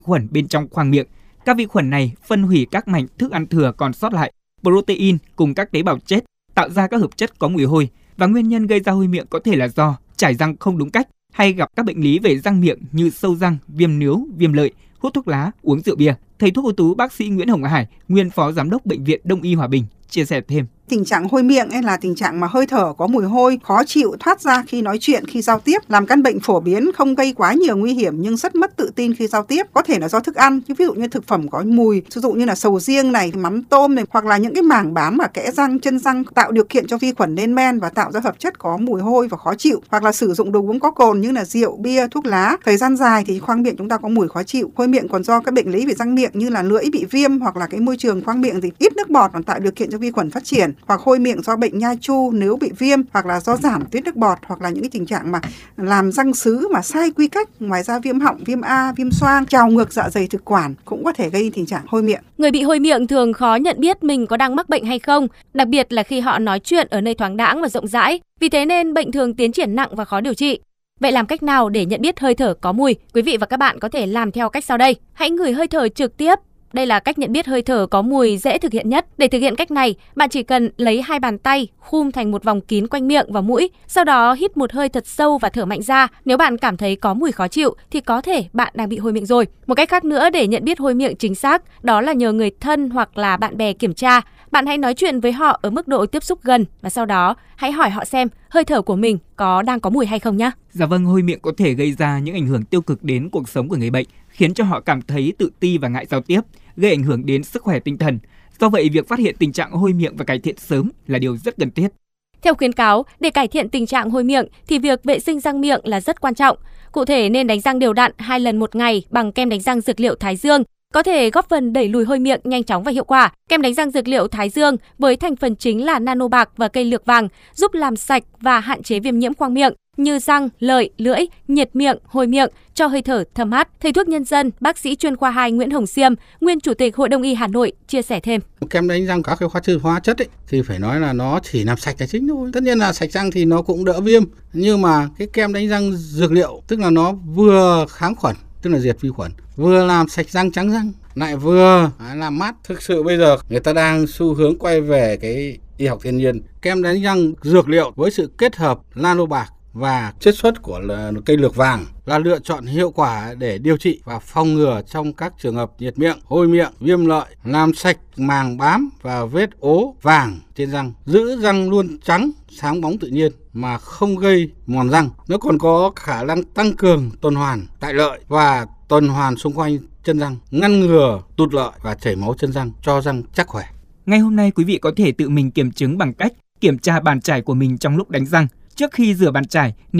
khuẩn bên trong khoang miệng. Các vi khuẩn này phân hủy các mảnh thức ăn thừa còn sót lại, protein cùng các tế bào chết, tạo ra các hợp chất có mùi hôi. Và nguyên nhân gây ra hôi miệng có thể là do chải răng không đúng cách hay gặp các bệnh lý về răng miệng như sâu răng, viêm nướu, viêm lợi, hút thuốc lá, uống rượu bia. Thầy thuốc ưu tú bác sĩ Nguyễn Hồng Hải, nguyên phó giám đốc Bệnh viện Đông y Hòa Bình, chia sẻ thêm. Tình trạng hôi miệng ấy là tình trạng mà hơi thở có mùi hôi, khó chịu thoát ra khi nói chuyện, khi giao tiếp, làm căn bệnh phổ biến, không gây quá nhiều nguy hiểm nhưng rất mất tự tin khi giao tiếp. Có thể là do thức ăn, ví dụ như thực phẩm có mùi, ví dụ như là sầu riêng này, mắm tôm này, hoặc là những cái mảng bám ở kẽ răng, chân răng tạo điều kiện cho vi khuẩn lên men và tạo ra hợp chất có mùi hôi và khó chịu, hoặc là sử dụng đồ uống có cồn như là rượu, bia, thuốc lá. Thời gian dài thì khoang miệng chúng ta có mùi khó chịu. Hôi miệng còn do các bệnh lý về răng miệng như là lưỡi bị viêm hoặc là cái môi trường khoang miệng thì ít nước bọt còn tạo điều kiện cho vi khuẩn phát triển, hoặc hôi miệng do bệnh nha chu nếu bị viêm, hoặc là do giảm tuyết nước bọt, hoặc là những cái tình trạng mà làm răng sứ mà sai quy cách. Ngoài ra viêm họng, viêm A, viêm xoang, trào ngược dạ dày thực quản cũng có thể gây tình trạng hôi miệng. Người bị hôi miệng thường khó nhận biết mình có đang mắc bệnh hay không, đặc biệt là khi họ nói chuyện ở nơi thoáng đãng và rộng rãi. Vì thế nên bệnh thường tiến triển nặng và khó điều trị. Vậy làm cách nào để nhận biết hơi thở có mùi? Quý vị và các bạn có thể làm theo cách sau đây. Hãy ngửi hơi thở trực tiếp. Đây là cách nhận biết hơi thở có mùi dễ thực hiện nhất. Để thực hiện cách này, bạn chỉ cần lấy 2 bàn tay khum thành một vòng kín quanh miệng và mũi, sau đó hít một hơi thật sâu và thở mạnh ra. Nếu bạn cảm thấy có mùi khó chịu thì có thể bạn đang bị hôi miệng rồi. Một cách khác nữa để nhận biết hôi miệng chính xác đó là nhờ người thân hoặc là bạn bè kiểm tra. Bạn hãy nói chuyện với họ ở mức độ tiếp xúc gần và sau đó hãy hỏi họ xem hơi thở của mình đang có mùi hay không nhé. Dạ vâng, hôi miệng có thể gây ra những ảnh hưởng tiêu cực đến cuộc sống của người bệnh, khiến cho họ cảm thấy tự ti và ngại giao tiếp, gây ảnh hưởng đến sức khỏe tinh thần. Do vậy, việc phát hiện tình trạng hôi miệng và cải thiện sớm là điều rất cần thiết. Theo khuyến cáo, để cải thiện tình trạng hôi miệng thì việc vệ sinh răng miệng là rất quan trọng. Cụ thể nên đánh răng đều đặn 2 lần một ngày bằng kem đánh răng dược liệu Thái Dương, có thể góp phần đẩy lùi hôi miệng nhanh chóng và hiệu quả. Kem đánh răng dược liệu Thái Dương với thành phần chính là nano bạc và cây lược vàng giúp làm sạch và hạn chế viêm nhiễm khoang miệng như răng, lợi, lưỡi, nhiệt miệng, hôi miệng, cho hơi thở thơm mát. Thầy thuốc nhân dân, bác sĩ chuyên khoa 2 Nguyễn Hồng Xiêm, nguyên chủ tịch Hội Đông y Hà Nội chia sẻ thêm. Kem đánh răng các cái hóa chất ấy, thì phải nói là nó chỉ làm sạch là chính thôi. Tất nhiên là sạch răng thì nó cũng đỡ viêm, nhưng mà cái kem đánh răng dược liệu tức là nó vừa kháng khuẩn, tức là diệt vi khuẩn, vừa làm sạch răng trắng răng, lại vừa làm mát. Thực sự bây giờ người ta đang xu hướng quay về cái y học thiên nhiên. Kem đánh răng dược liệu với sự kết hợp nano bạc và chiết xuất của cây lược vàng là lựa chọn hiệu quả để điều trị và phòng ngừa trong các trường hợp nhiệt miệng, hôi miệng, viêm lợi, làm sạch màng bám và vết ố vàng trên răng, giữ răng luôn trắng, sáng bóng tự nhiên mà không gây mòn răng. Nó còn có khả năng tăng cường tuần hoàn tại lợi và tuần hoàn xung quanh chân răng, ngăn ngừa tụt lợi và chảy máu chân răng, cho răng chắc khỏe. Ngay hôm nay, quý vị có thể tự mình kiểm chứng bằng cách kiểm tra bàn chải của mình trong lúc đánh răng. Trước khi rửa bàn chải,